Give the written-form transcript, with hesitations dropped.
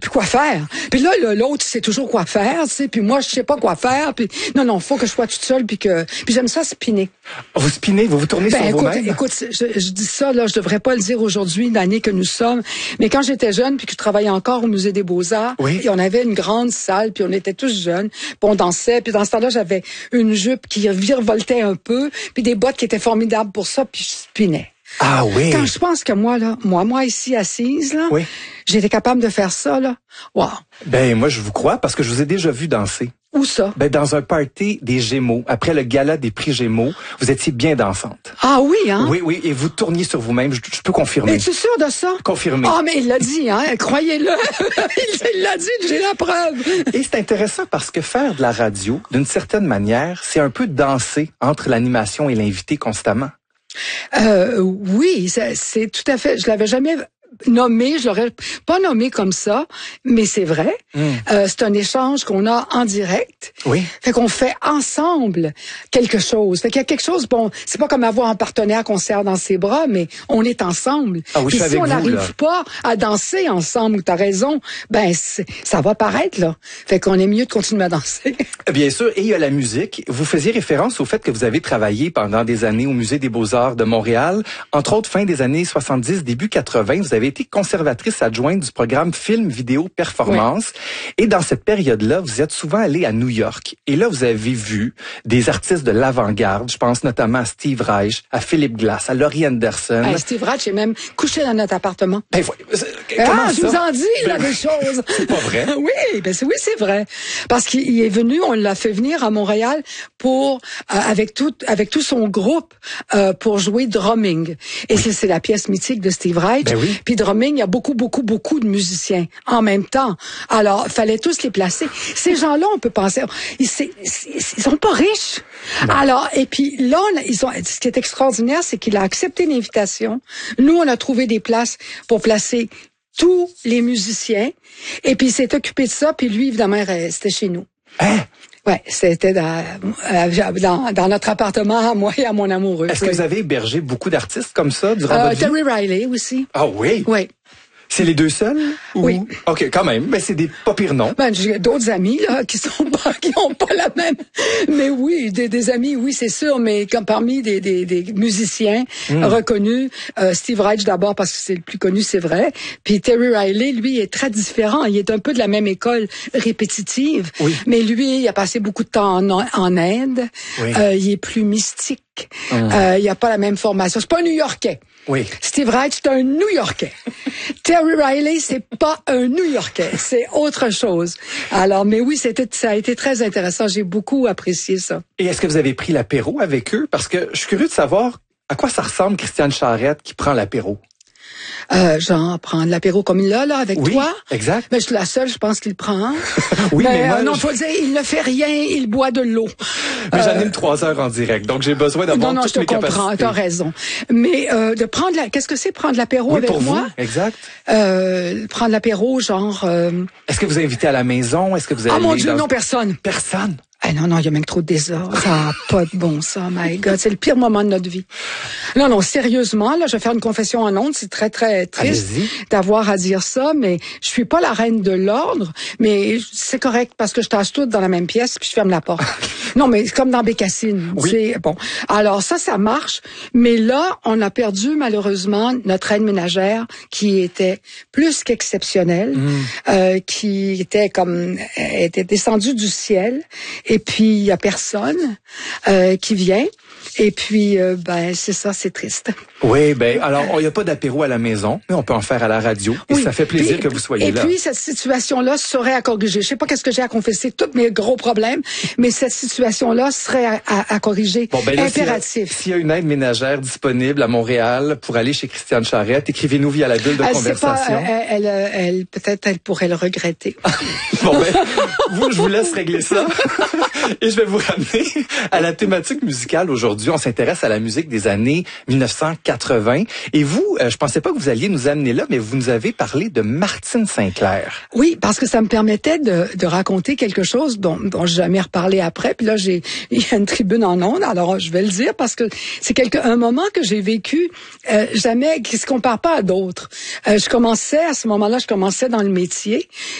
quoi faire. Puis là, l'autre sait toujours quoi faire, tu sais, puis moi, je sais pas quoi faire, puis non, faut que je sois toute seule, puis j'aime ça spinner. Vous spinez, vous tournez sur vous-même? Écoute, je dis ça, là, je devrais pas le dire aujourd'hui, l'année que nous sommes, mais quand j'étais jeune, puis que je travaillais encore au Musée des Beaux-Arts, oui. Et on avait une grande salle, puis on était tous jeunes, puis on dansait, puis dans ce temps-là, j'avais une jupe qui virevoltait un peu, puis des bottes qui étaient formidables pour ça, puis je spinais. Ah oui. Quand je pense que moi ici assise, là, oui. J'étais capable de faire ça, là. Wow. Ben, moi, je vous crois parce que je vous ai déjà vu danser. Où ça? Ben, dans un party des Gémeaux. Après le gala des prix Gémeaux, vous étiez bien dansante. Ah oui, hein? Oui, et vous tourniez sur vous-même. Je peux confirmer. Es-tu sûr de ça? Confirmé. Ah, mais il l'a dit, hein? Croyez-le. il l'a dit, j'ai la preuve. Et c'est intéressant parce que faire de la radio, d'une certaine manière, c'est un peu danser entre l'animation et l'invité constamment. Oui, c'est tout à fait. Je l'avais jamais nommé, je l'aurais pas nommé comme ça, mais c'est vrai. C'est un échange qu'on a en direct. Oui. Fait qu'on fait ensemble quelque chose. Fait qu'il y a quelque chose, bon, c'est pas comme avoir un partenaire qu'on serre dans ses bras, mais on est ensemble. Ah oui, et si on n'arrive pas à danser ensemble, t'as raison, ben ça va paraître là. Fait qu'on est mieux de continuer à danser. Bien sûr, et il y a la musique. Vous faisiez référence au fait que vous avez travaillé pendant des années au Musée des Beaux-Arts de Montréal. Entre autres, fin des années 70, début 80, vous avez été conservatrice adjointe du programme Film, Vidéo, Performance. Oui. Et dans cette période-là, vous êtes souvent allée à New York. Et là, vous avez vu des artistes de l'avant-garde. Je pense notamment à Steve Reich, à Philip Glass, à Laurie Anderson. Steve Reich est même couché dans notre appartement. Ben, comment ça? Je vous en dis, là, des choses. C'est pas vrai? Oui, c'est vrai. Parce qu'il est venu, on l'a fait venir à Montréal pour, avec tout son groupe, pour jouer drumming. Et c'est la pièce mythique de Steve Reich. Ben oui. Puis drumming, il y a beaucoup de musiciens en même temps. Alors, fallait tous les placer. Ces gens-là, on peut penser, ils sont pas riches. Non. Alors, et puis là, ce qui est extraordinaire, c'est qu'il a accepté l'invitation. Nous, on a trouvé des places pour placer tous les musiciens. Et puis, il s'est occupé de ça. Puis lui, évidemment, il restait chez nous. Hein? Ouais, c'était dans notre appartement, à moi et à mon amoureux. Est-ce que vous avez hébergé beaucoup d'artistes comme ça durant votre vie? Terry Riley aussi. Ah oui? Oui. C'est les deux seuls? Oui. OK, quand même. Mais c'est des pas pires noms. Ben, j'ai d'autres amis, là, qui ont pas la même. Mais oui, des amis, oui, c'est sûr, mais comme parmi des musiciens reconnus, Steve Reich d'abord parce que c'est le plus connu, c'est vrai. Puis Terry Riley, lui, est très différent. Il est un peu de la même école répétitive. Oui. Mais lui, il a passé beaucoup de temps en Inde. Oui. Il est plus mystique. Il a pas la même formation. C'est pas un New-Yorkais. Oui. Steve Reich, c'est un New-Yorkais. Terry Riley, c'est pas un New-Yorkais. C'est autre chose. Alors, mais oui, ça a été très intéressant. J'ai beaucoup apprécié ça. Et est-ce que vous avez pris l'apéro avec eux? Parce que je suis curieux de savoir à quoi ça ressemble Christiane Charette qui prend l'apéro. Genre prendre l'apéro comme il l'a là avec toi. Exact. Mais je suis la seule, je pense qu'il prend. Oui, mais moi, non, faut dire, il ne fait rien, il boit de l'eau. Mais j'anime 3 heures en direct, donc j'ai besoin d'avoir toutes mes capacités. Non, je te comprends, t'as raison. Mais de prendre qu'est-ce que c'est prendre l'apéro avec pour moi? Vous, exact. Prendre l'apéro, genre. Est-ce que vous invitez à la maison? Est-ce que vous allez mon Dieu, non, personne. Personne. Non, il y a même trop de désordre. Ça n'a pas de bon sens, my God. C'est le pire moment de notre vie. Non, sérieusement, là, je vais faire une confession en ondes. C'est très, très triste d'avoir à dire ça, mais je suis pas la reine de l'ordre, mais c'est correct parce que je tasse toutes dans la même pièce puis je ferme la porte. Non, mais c'est comme dans Bécassine. Oui. C'est bon. Alors ça marche. Mais là, on a perdu, malheureusement, notre aide ménagère qui était plus qu'exceptionnelle, qui était était descendue du ciel. Et puis, il y a personne qui vient. Et puis, c'est ça, c'est triste. Oui, alors, il n'y a pas d'apéro à la maison, mais on peut en faire à la radio. Et ça fait plaisir que vous soyez là. Et puis, cette situation-là serait à corriger. Je sais pas qu'est-ce que j'ai à confesser, tous mes gros problèmes, mais cette situation-là serait à corriger. Impératif. S'il y a une aide ménagère disponible à Montréal pour aller chez Christiane Charette, écrivez-nous via la bulle de conversation. Peut-être elle pourrait le regretter. Je vous laisse régler ça. Et je vais vous ramener à la thématique musicale aujourd'hui. On s'intéresse à la musique des années 1980. Et vous, je pensais pas que vous alliez nous amener là, mais vous nous avez parlé de Martine St-Clair. Oui, parce que ça me permettait de raconter quelque chose dont j'ai jamais reparlé après. Puis là, il y a une tribune en ondes, alors je vais le dire parce que c'est un moment que j'ai vécu jamais, qui se compare pas à d'autres. À ce moment-là, je commençais dans le métier